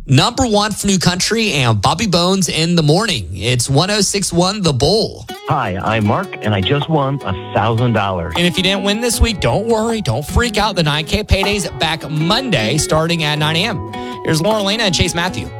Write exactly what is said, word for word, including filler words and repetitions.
Number one for New Country and Bobby Bones in the morning. It's one oh six point one The Bull. Hi, I'm Mark, and I just won one thousand dollars. And if you didn't win this week, don't worry. Don't freak out. The nine K payday's back Monday starting at nine a.m. Here's Lauren Elena and Chase Matthew.